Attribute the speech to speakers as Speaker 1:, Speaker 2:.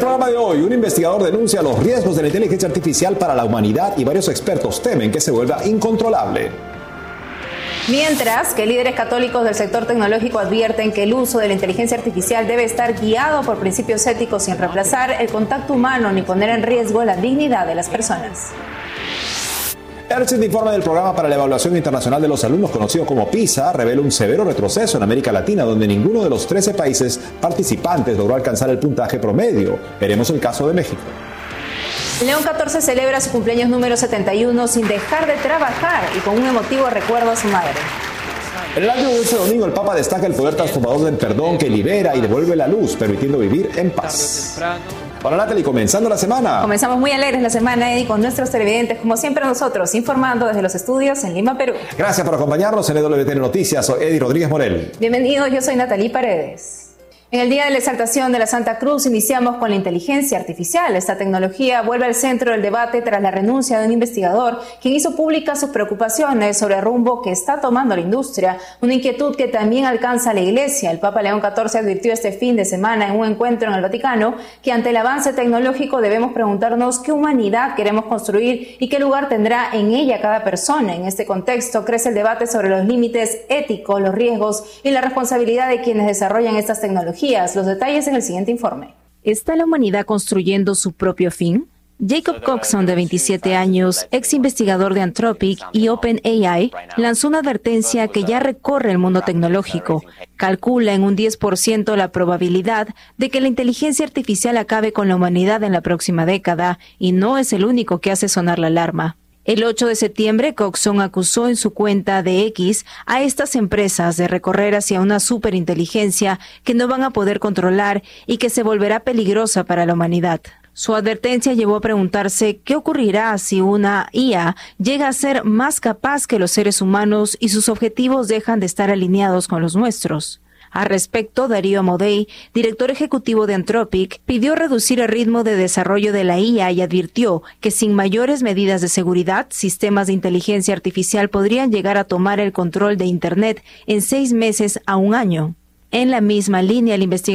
Speaker 1: programa de hoy, un investigador denuncia los riesgos de la inteligencia artificial para la humanidad y varios expertos temen que se vuelva incontrolable.
Speaker 2: Mientras que líderes católicos del sector tecnológico advierten que el uso de la inteligencia artificial debe estar guiado por principios éticos sin reemplazar el contacto humano ni poner en riesgo la dignidad de las personas.
Speaker 1: El reciente informe del Programa para la Evaluación Internacional de los Alumnos, conocido como PISA, revela un severo retroceso en América Latina, donde ninguno de los 13 países participantes logró alcanzar el puntaje promedio. Veremos el caso de México.
Speaker 2: León XIV celebra su cumpleaños número 71 sin dejar de trabajar y con un emotivo recuerdo a su madre.
Speaker 1: En el año de este domingo, el Papa destaca el poder transformador del perdón que libera y devuelve la luz, permitiendo vivir en paz. Hola Natalie, comenzando la semana.
Speaker 2: Comenzamos muy alegres la semana, Eddie, con nuestros televidentes, como siempre nosotros, informando desde los estudios en Lima, Perú.
Speaker 1: Gracias por acompañarnos en EWTN Noticias. Soy Eddie Rodríguez Morel.
Speaker 2: Bienvenidos, yo soy Natalie Paredes. En el Día de la Exaltación de la Santa Cruz iniciamos con la inteligencia artificial. Esta tecnología vuelve al centro del debate tras la renuncia de un investigador quien hizo públicas sus preocupaciones sobre el rumbo que está tomando la industria, una inquietud que también alcanza a la Iglesia. El Papa León XIV advirtió este fin de semana en un encuentro en el Vaticano que ante el avance tecnológico debemos preguntarnos qué humanidad queremos construir y qué lugar tendrá en ella cada persona. En este contexto crece el debate sobre los límites éticos, los riesgos y la responsabilidad de quienes desarrollan estas tecnologías. Los detalles en el siguiente informe. ¿Está la humanidad construyendo su propio fin? Jacob Coxon, de 27 años, ex investigador de Anthropic y OpenAI, lanzó una advertencia que ya recorre el mundo tecnológico. Calcula en un 10% la probabilidad de que la inteligencia artificial acabe con la humanidad en la próxima década, y no es el único que hace sonar la alarma. El 8 de septiembre, Coxon acusó en su cuenta de X a estas empresas de recorrer hacia una superinteligencia que no van a poder controlar y que se volverá peligrosa para la humanidad. Su advertencia llevó a preguntarse qué ocurrirá si una IA llega a ser más capaz que los seres humanos y sus objetivos dejan de estar alineados con los nuestros. Al respecto, Darío Amodei, director ejecutivo de Anthropic, pidió reducir el ritmo de desarrollo de la IA y advirtió que sin mayores medidas de seguridad, sistemas de inteligencia artificial podrían llegar a tomar el control de Internet en 6 meses a 1 año. En la misma línea, el investigador